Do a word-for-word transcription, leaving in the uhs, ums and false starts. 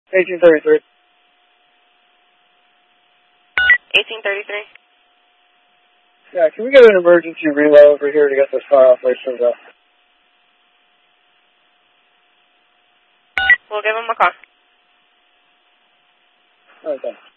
eighteen thirty-three. eighteen thirty-three. Yeah, can we get an emergency relay over here to get this car off Raceway? We'll give him a call. Okay.